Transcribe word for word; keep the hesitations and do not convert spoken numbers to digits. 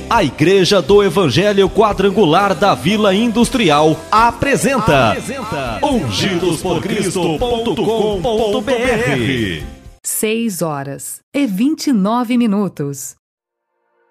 A Igreja do Evangelho Quadrangular da Vila Industrial apresenta, apresenta ungidos por cristo ponto com ponto br. seis horas e vinte e nove minutos.